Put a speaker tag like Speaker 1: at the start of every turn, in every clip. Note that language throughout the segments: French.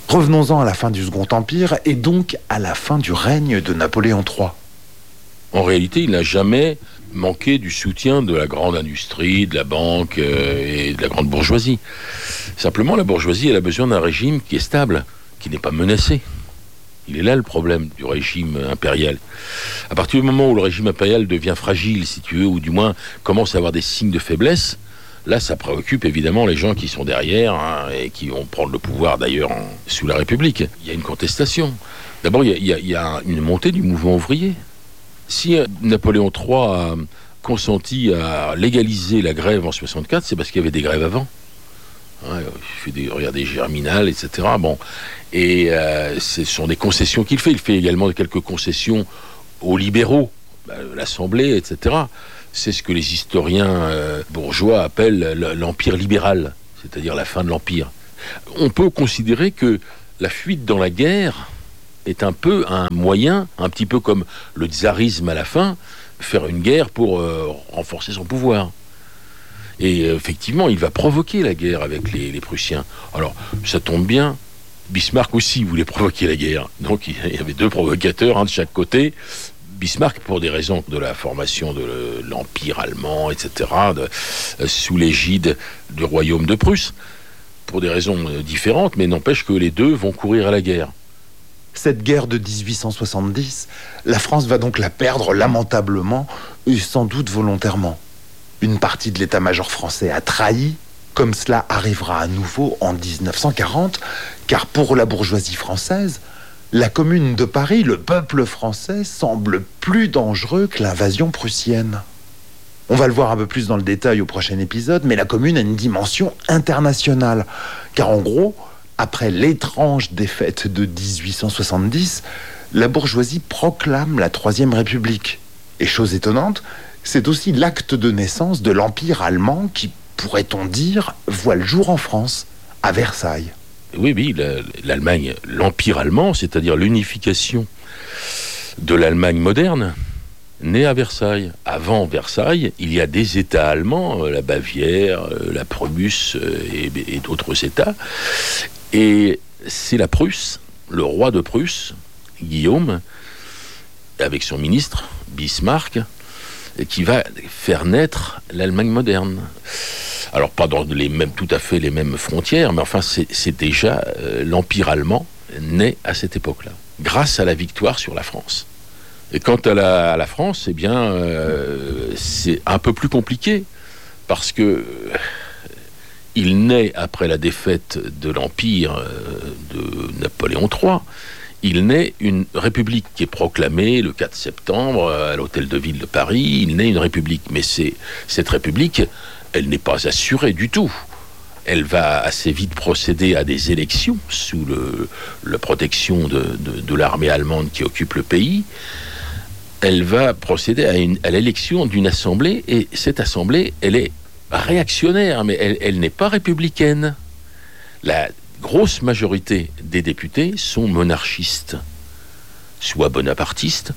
Speaker 1: Revenons-en à la fin du Second Empire et donc à la fin du règne de Napoléon III.
Speaker 2: En réalité, il n'a jamais manqué du soutien de la grande industrie, de la banque et de la grande bourgeoisie. Simplement, la bourgeoisie, elle a besoin d'un régime qui est stable, qui n'est pas menacé. Il est là le problème du régime impérial. À partir du moment où le régime impérial devient fragile, si tu veux, ou du moins commence à avoir des signes de faiblesse, là, ça préoccupe évidemment les gens qui sont derrière et qui vont prendre le pouvoir d'ailleurs sous la République. Il y a une contestation. D'abord, il y a une montée du mouvement ouvrier. Si Napoléon III a consenti à légaliser la grève en 64, c'est parce qu'il y avait des grèves avant. Regardez Germinal, etc. Bon. Et ce sont des concessions qu'il fait. Il fait également quelques concessions aux libéraux, l'Assemblée, etc. C'est ce que les historiens bourgeois appellent l'empire libéral, c'est-à-dire la fin de l'empire. On peut considérer que la fuite dans la guerre est un peu un moyen, un petit peu comme le tsarisme à la fin, faire une guerre pour renforcer son pouvoir. Et effectivement, il va provoquer la guerre avec les Prussiens. Alors, ça tombe bien, Bismarck aussi voulait provoquer la guerre. Donc, il y avait deux provocateurs, un de chaque côté. Bismarck, pour des raisons de la formation de l'Empire allemand, etc., sous l'égide du royaume de Prusse, pour des raisons différentes, mais n'empêche que les deux vont courir à la guerre.
Speaker 1: Cette guerre de 1870, la France va donc la perdre lamentablement et sans doute volontairement. Une partie de l'état-major français a trahi, comme cela arrivera à nouveau en 1940, car pour la bourgeoisie française, la Commune de Paris, le peuple français, semble plus dangereux que l'invasion prussienne. On va le voir un peu plus dans le détail au prochain épisode, mais la Commune a une dimension internationale, car en gros, après l'étrange défaite de 1870, la bourgeoisie proclame la Troisième République. Et chose étonnante, c'est aussi l'acte de naissance de l'Empire allemand qui, pourrait-on dire, voit le jour en France, à Versailles.
Speaker 2: Oui, l'Allemagne, l'Empire allemand, c'est-à-dire l'unification de l'Allemagne moderne, naît à Versailles. Avant Versailles, il y a des États allemands, la Bavière, la Prusse et d'autres États. Et c'est la Prusse, le roi de Prusse, Guillaume, avec son ministre, Bismarck, qui va faire naître l'Allemagne moderne. Alors pas dans tout à fait les mêmes frontières, mais enfin c'est déjà l'Empire allemand naît à cette époque-là, grâce à la victoire sur la France. Et quant à la France, eh bien, c'est un peu plus compliqué, parce que il naît après la défaite de l'Empire de Napoléon III. Il naît une république qui est proclamée le 4 septembre à l'hôtel de ville de Paris. Il naît une république, mais cette république, elle n'est pas assurée du tout. Elle va assez vite procéder à des élections sous la protection de l'armée allemande qui occupe le pays. Elle va procéder à l'élection d'une assemblée, et cette assemblée, elle est réactionnaire, mais elle n'est pas républicaine. La grosse majorité des députés sont monarchistes, soit bonapartistes,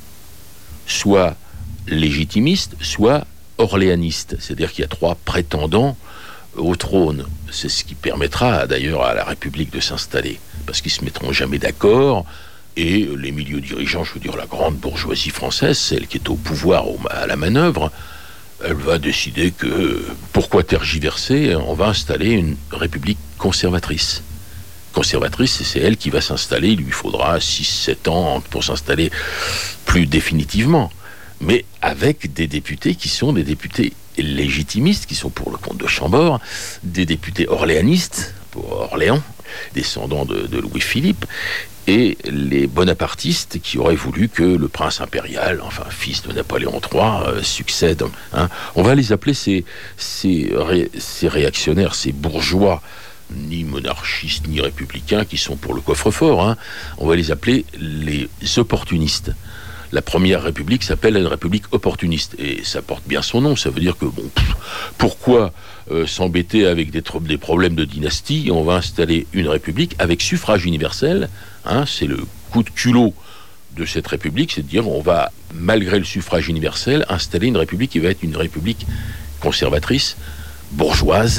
Speaker 2: soit légitimistes, soit orléanistes. C'est-à-dire qu'il y a 3 prétendants au trône. C'est ce qui permettra d'ailleurs à la République de s'installer, parce qu'ils ne se mettront jamais d'accord. Et les milieux dirigeants, je veux dire la grande bourgeoisie française, celle qui est au pouvoir, à la manœuvre, elle va décider que, pourquoi tergiverser, on va installer une république conservatrice. Conservatrice, c'est elle qui va s'installer, il lui faudra 6-7 ans pour s'installer plus définitivement. Mais avec des députés qui sont des députés légitimistes, qui sont pour le comte de Chambord, des députés orléanistes, pour Orléans, descendants de Louis-Philippe, et les bonapartistes qui auraient voulu que le prince impérial, enfin fils de Napoléon III, succède. On va les appeler ces réactionnaires, ces bourgeois, ni monarchistes ni républicains, qui sont pour le coffre-fort. On va les appeler les opportunistes. La première république s'appelle une république opportuniste, et ça porte bien son nom. Ça veut dire que, pourquoi s'embêter avec des problèmes de dynastie? On va installer une république avec suffrage universel. C'est le coup de culot de cette république, c'est de dire on va, malgré le suffrage universel, installer une république qui va être une république conservatrice, bourgeoise,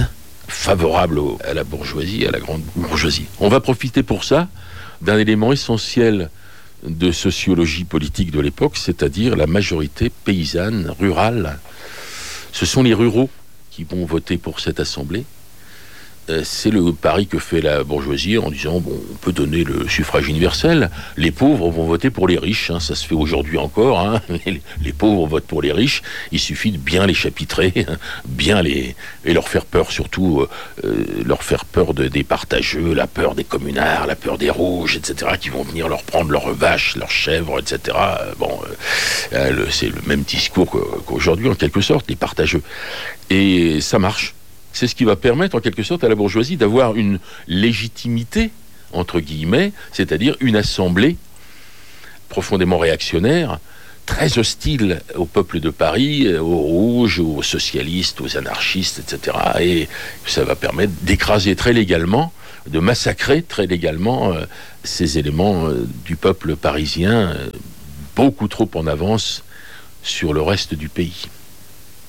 Speaker 2: favorable à la bourgeoisie, à la grande bourgeoisie. On va profiter pour ça d'un élément essentiel de sociologie politique de l'époque, c'est-à-dire la majorité paysanne, rurale. Ce sont les ruraux qui vont voter pour cette assemblée. C'est le pari que fait la bourgeoisie en disant bon, on peut donner le suffrage universel, les pauvres vont voter pour les riches, hein, ça se fait aujourd'hui encore, hein, les pauvres votent pour les riches, il suffit de bien les chapitrer, hein, et leur faire peur, surtout leur faire peur des partageux, la peur des communards, la peur des rouges, etc., qui vont venir leur prendre leurs vaches, leurs chèvres, etc. C'est le même discours qu'aujourd'hui en quelque sorte, les partageux, et ça marche. C'est ce qui va permettre en quelque sorte à la bourgeoisie d'avoir une légitimité, entre guillemets, c'est-à-dire une assemblée profondément réactionnaire, très hostile au peuple de Paris, aux rouges, aux socialistes, aux anarchistes, etc. Et ça va permettre d'écraser très légalement, de massacrer très légalement ces éléments du peuple parisien, beaucoup trop en avance sur le reste du pays.